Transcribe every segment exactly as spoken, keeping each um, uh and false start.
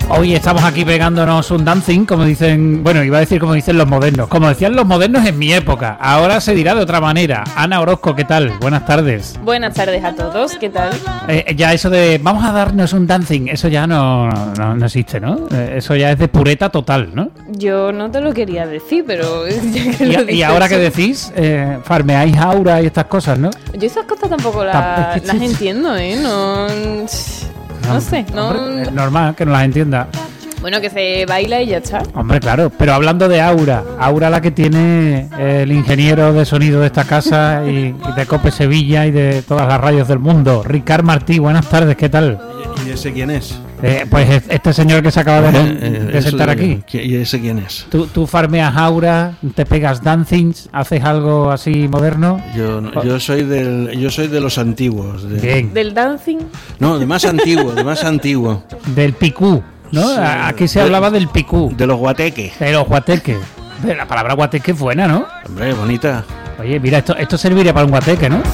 Hoy estamos aquí pegándonos un dancing, como dicen, bueno, iba a decir como dicen los modernos, como decían los modernos en mi época, ahora se dirá de otra manera. Ana Orozco, ¿qué tal? Buenas tardes. Buenas tardes a todos, ¿qué tal? Eh, ya eso de vamos a darnos un dancing, eso ya no, no, no existe, ¿no? Eh, eso ya es de pureta total, ¿no? Yo no te lo quería decir, pero... Ya que y, lo y ahora eso. que decís, eh, farmeáis aura y estas cosas, ¿no? Yo esas cosas tampoco la, las entiendo, ¿eh? No... No sé, no... Hombre, es normal que no las entienda. Bueno, que se baila y ya está. Hombre, claro, pero hablando de aura, aura la que tiene el ingeniero de sonido de esta casa y, y de Cope Sevilla y de todas las radios del mundo, Ricard Martí, buenas tardes, ¿qué tal? ¿Y ese quién es? Eh, pues este señor que se acaba de, eh, de sentar aquí. ¿Y ese quién es? ¿Tú, tú farmeas aura, te pegas dancings, haces algo así moderno? Yo, yo soy del, yo soy de los antiguos. De, Bien. ¿Del dancing? No, de más antiguo, de más antiguo. Del picú, ¿no? Sí, aquí se de, hablaba del picú. De los guateques. De los guateques. La palabra guateque es buena, ¿no? Hombre, bonita. Oye, mira, esto, esto serviría para un guateque, ¿no?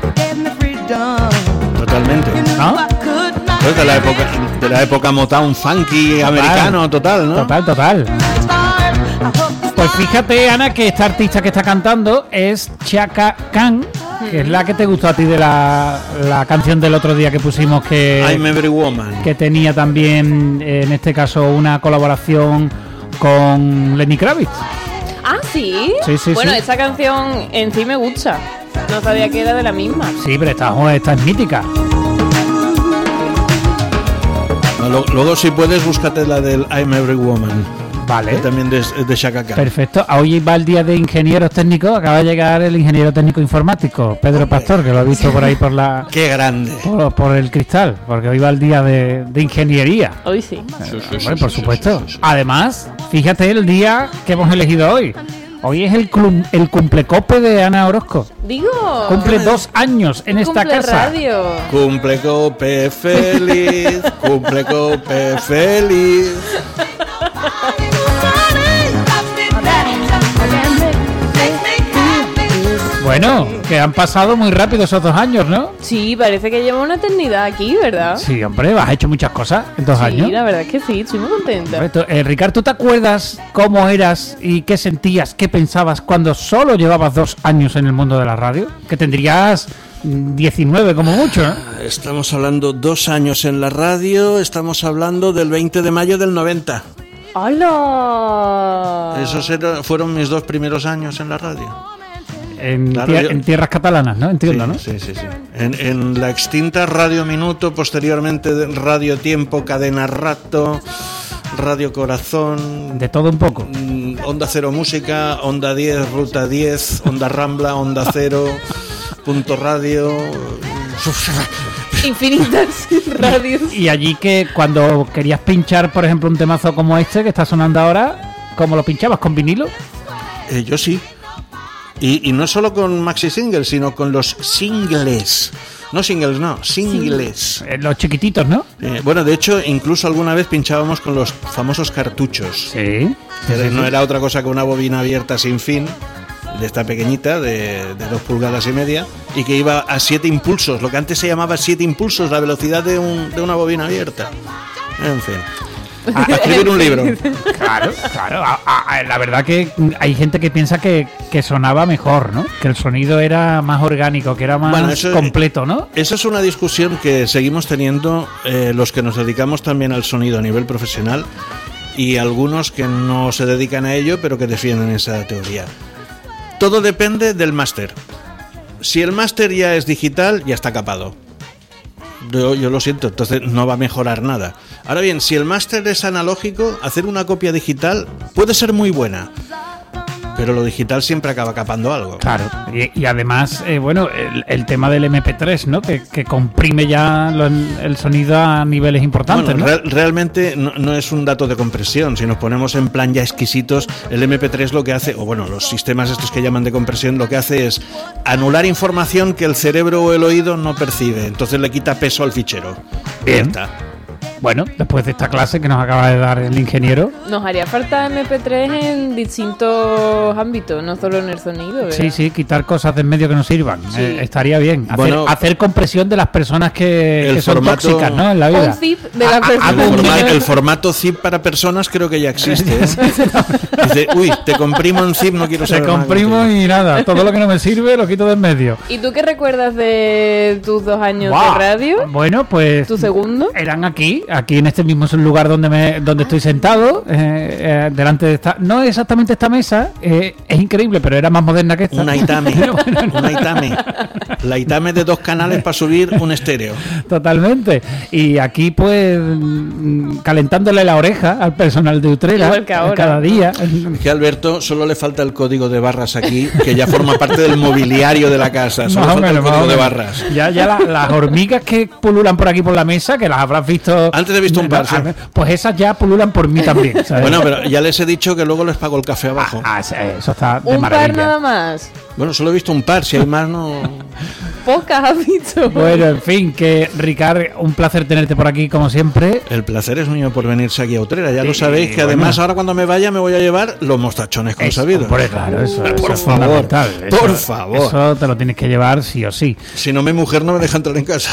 Totalmente. ¿No? Pues de la época, de la época Motown funky total, americano, total, ¿no? Total, total. Pues fíjate, Ana, que esta artista que está cantando es Chaka Khan, que es la que te gustó a ti de la, la canción del otro día que pusimos, que I'm Every Woman, que tenía también, en este caso, una colaboración con Lenny Kravitz. Ah, ¿sí? Sí, sí, bueno, sí. esa canción en sí me gusta. No sabía que era de la misma. Sí, pero esta, esta es mítica. Luego, si puedes, búscate la del I'm Every Woman. Vale. Que también de, de Chaka Khan. Perfecto. Hoy va el día de ingenieros técnicos. Acaba de llegar el ingeniero técnico informático, Pedro Hombre. Pastor, que lo he visto por ahí por la... ¡Qué grande! Por, por el cristal, porque hoy va el día de, de ingeniería. Hoy sí. Eh, sí, sí, hombre, sí por sí, supuesto. Sí, sí, sí. Además, fíjate el día que hemos elegido hoy. Hoy es el, clum, el cumplecope de Ana Orozco. Digo. Cumple dos años en esta cumple casa. Radio. Cumplecope feliz, cumplecope feliz. Bueno, que han pasado muy rápido esos dos años, ¿no? Sí, parece que lleva una eternidad aquí, ¿verdad? Sí, hombre, has hecho muchas cosas en dos sí, años. Sí, la verdad es que sí, estoy muy contenta. Hombre, tú, eh, Ricardo, ¿tú te acuerdas cómo eras y qué sentías, qué pensabas cuando solo llevabas dos años en el mundo de la radio? Que tendrías diecinueve como mucho, ¿eh? Estamos hablando dos años en la radio, estamos hablando del veinte de mayo del noventa. ¡Hola! Esos eran, fueron mis dos primeros años en la radio. En, claro, tier, yo, en tierras catalanas, ¿no? Entiendo, sí, ¿no? Sí, sí, sí. En, en la extinta Radio Minuto, posteriormente Radio Tiempo, Cadena Rato, Radio Corazón... De todo un poco. Onda Cero Música, Onda diez, Ruta diez, Onda Rambla, Onda Cero, Punto Radio... Infinitas radios. Y allí que cuando querías pinchar, por ejemplo, un temazo como este que está sonando ahora, ¿cómo lo pinchabas? ¿Con vinilo? Eh, yo sí. Y, y no solo con maxi singles, sino con los singles. No singles, no, singles. Sí. Los chiquititos, ¿no? Eh, bueno, de hecho, incluso alguna vez pinchábamos con los famosos cartuchos. Sí. Que sí, no sí. era otra cosa que una bobina abierta sin fin, de esta pequeñita, de, de dos pulgadas y media, y que iba a siete impulsos, lo que antes se llamaba siete impulsos, la velocidad de, un, de una bobina abierta. En fin. A, a escribir un libro. Claro, claro. A, a, la verdad que hay gente que piensa que, que sonaba mejor, ¿no? Que el sonido era más orgánico, que era más bueno, eso, completo, ¿no? Esa es una discusión que seguimos teniendo eh, los que nos dedicamos también al sonido a nivel profesional y algunos que no se dedican a ello, pero que defienden esa teoría. Todo depende del máster. Si el máster ya es digital, ya está capado. Yo, yo lo siento, entonces no va a mejorar nada. Ahora bien, si el máster es analógico, hacer una copia digital puede ser muy buena, pero lo digital siempre acaba capando algo. Claro, y, y además, eh, bueno, el, el tema del eme pe tres, ¿no? Que, que comprime ya lo, el sonido a niveles importantes, bueno, ¿no? Re- realmente no, no es un dato de compresión. Si nos ponemos en plan ya exquisitos, el eme pe tres lo que hace, o bueno, los sistemas estos que llaman de compresión, lo que hace es anular información que el cerebro o el oído no percibe. Entonces le quita peso al fichero. Bien. Ya está. Bueno, después de esta clase que nos acaba de dar el ingeniero. Nos haría falta eme pe tres en distintos ámbitos, no solo en el sonido, ¿verdad? Sí, sí, quitar cosas de en medio que no sirvan. Sí. Eh, estaría bien. Hacer, Bueno, hacer compresión de las personas que, el que son formato- tóxicas, ¿no? En la vida. Un zip de la A- a- persona. El, algún- forma- el formato zip para personas creo que ya existe. ¿eh? Dice, uy, te comprimo en zip, no quiero Se saber nada comprimo contigo. y nada. Todo lo que no me sirve lo quito de en medio. ¿Y tú qué recuerdas de tus dos años Guau. de radio? Bueno, pues ¿Tu segundo? eran aquí, aquí en este mismo lugar donde me, donde estoy sentado, eh, eh, delante de esta, no exactamente esta mesa, eh, es increíble, pero era más moderna que esta. Una Itame, una Itame. La Itame de dos canales para subir un estéreo. Totalmente. Y aquí, pues, mm, calentándole la oreja al personal de Utrera Igual que ahora. cada día. Es que a Alberto solo le falta el código de barras aquí, que ya forma parte del mobiliario de la casa. Solo Más o falta menos, el más o código de menos. barras. Ya, ya la- las hormigas que pululan por aquí por la mesa, que las habrás visto. Antes he visto un par, sí. Pues esas ya pululan por mí también. ¿sabes? Bueno, pero ya les he dicho que luego les pago el café abajo. Ah, sí, eso está de Un par maravilla. nada más. Bueno, solo he visto un par, si hay más no... Pocas has visto. Bueno, en fin, que Ricard, un placer tenerte por aquí como siempre. El placer es mío por venirse aquí a Utrera. Ya Sí, lo sabéis, que bueno. además ahora cuando me vaya me voy a llevar los mostachones consabidos. Hombre, claro, eso, Por eso es favor, fundamental. Eso- por favor. Eso te lo tienes que llevar sí o sí. Si no, mi mujer no me deja entrar en casa.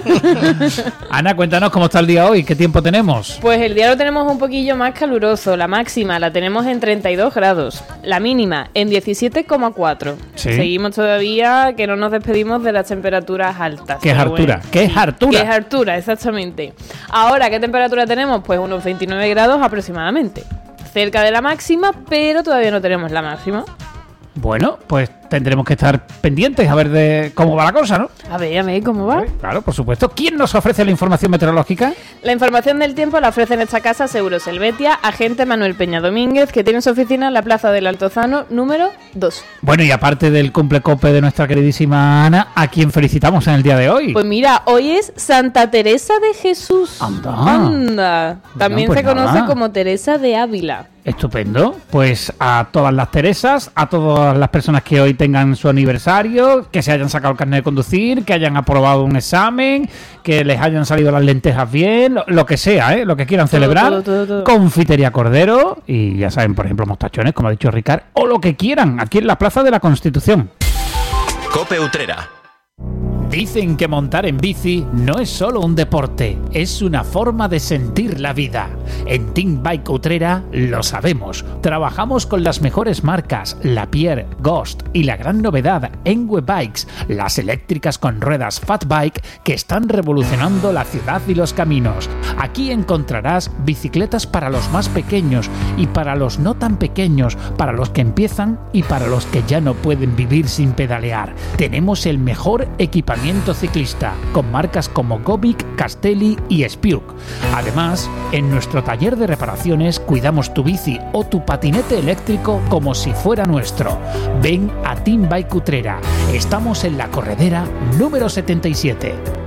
Ana, cuéntanos cómo está el día hoy, qué tiempo tenemos. Pues el día lo tenemos un poquillo más caluroso. La máxima la tenemos en treinta y dos grados. La mínima en diecisiete coma cuatro. Sí. Seguimos todavía que no nos despedimos de las temperaturas altas. ¿Qué es pero hartura? bueno. ¿Qué es hartura? ¿Qué es hartura? Exactamente. Ahora, ¿qué temperatura tenemos? Pues unos veintinueve grados aproximadamente. Cerca de la máxima, pero todavía no tenemos la máxima. Bueno, pues tendremos que estar pendientes a ver de cómo va la cosa, ¿no? A ver, a ver, ¿cómo va? Eh, Claro, por supuesto. ¿Quién nos ofrece la información meteorológica? La información del tiempo la ofrece en esta casa Seguros Helvetia, agente Manuel Peña Domínguez, que tiene su oficina en la Plaza del Altozano número dos. Bueno, y aparte del cumplecope de nuestra queridísima Ana, ¿a quién felicitamos en el día de hoy? Pues mira, hoy es Santa Teresa de Jesús. Anda. Anda. También pues se conoce nada. como Teresa de Ávila. Estupendo. Pues a todas las Teresas, a todas las personas que hoy tengan su aniversario, que se hayan sacado el carnet de conducir, que hayan aprobado un examen, que les hayan salido las lentejas bien, lo, lo que sea, ¿eh? Lo que quieran Todo, celebrar. todo, todo, todo. Confitería Cordero y ya saben, por ejemplo, mostachones, como ha dicho Ricard, o lo que quieran, aquí en la Plaza de la Constitución. Cope Utrera. Dicen que montar en bici no es solo un deporte, es una forma de sentir la vida. En Team Bike Utrera lo sabemos. Trabajamos con las mejores marcas, Lapierre, Ghost y la gran novedad, Engwe Bikes, las eléctricas con ruedas Fat Bike que están revolucionando la ciudad y los caminos. Aquí encontrarás bicicletas para los más pequeños y para los no tan pequeños, para los que empiezan y para los que ya no pueden vivir sin pedalear. Tenemos el mejor equipamiento ciclista, con marcas como Gobic, Castelli y Spiuk. Además, en nuestro taller de reparaciones cuidamos tu bici o tu patinete eléctrico como si fuera nuestro. Ven a Team Bike Utrera. Estamos en la corredera número setenta y siete.